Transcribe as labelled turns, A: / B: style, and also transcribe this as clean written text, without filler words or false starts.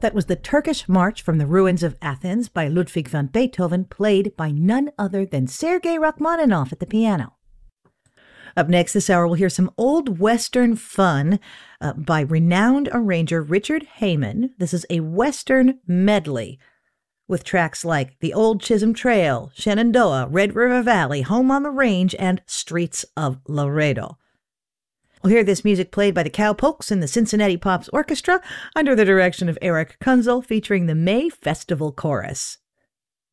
A: That was the Turkish March from the Ruins of Athens by Ludwig van Beethoven, played by none other than Sergei Rachmaninoff at the piano. Up next this hour, we'll hear some old Western fun by renowned arranger Richard Heyman. This is a Western medley with tracks like The Old Chisholm Trail, Shenandoah, Red River Valley, Home on the Range, and Streets of Laredo. We'll hear this music played by the Cowpokes and the Cincinnati Pops Orchestra under the direction of Eric Kunzel, featuring the May Festival Chorus.